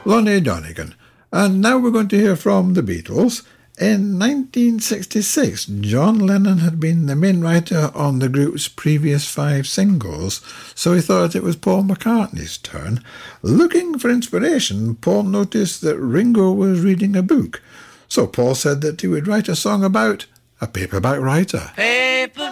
Lonnie Donegan. And now we're going to hear from the Beatles. In 1966, John Lennon had been the main writer on the group's previous 5 singles, so he thought it was Paul McCartney's turn. Looking for inspiration, Paul noticed that Ringo was reading a book, so Paul said that he would write a song about a paperback writer.